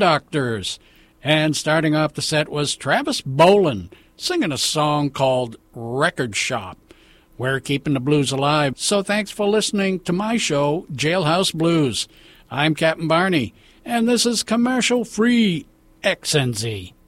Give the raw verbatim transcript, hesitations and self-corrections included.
Doctors. And starting off the set was Travis Boland singing a song called Record Shop. We're keeping the blues alive, so thanks for listening to my show, Jailhouse Blues. I'm Captain Barney, and this is commercial-free X N Z.